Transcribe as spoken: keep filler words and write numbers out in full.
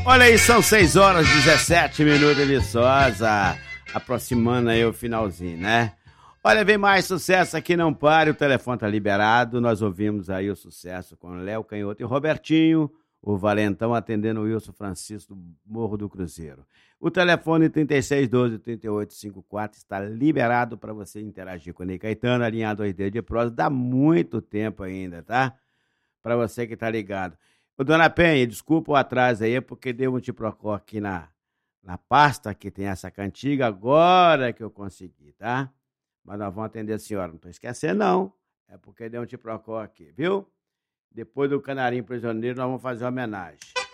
Olha aí, são seis horas e dezessete minutos, Viçosa. Aproximando aí o finalzinho, né? Olha, vem mais sucesso aqui, não pare, o telefone tá liberado. Nós ouvimos aí o sucesso com Léo Canhoto e Robertinho, o Valentão atendendo o Wilson Francisco do Morro do Cruzeiro. O telefone trinta e seis, doze, trinta e oito, cinquenta e quatro está liberado para você interagir com o Ney Caetano, a linha dois D de prosa. Dá muito tempo ainda, tá? Para você que tá ligado. Ô, Dona Penha, desculpa o atraso aí, porque deu um tiprocó aqui na, na pasta, que tem essa cantiga, agora que eu consegui, tá? Mas nós vamos atender a senhora, não tô esquecendo não, é porque deu um tiprocó aqui, viu? Depois do Canarinho Prisioneiro, nós vamos fazer uma homenagem.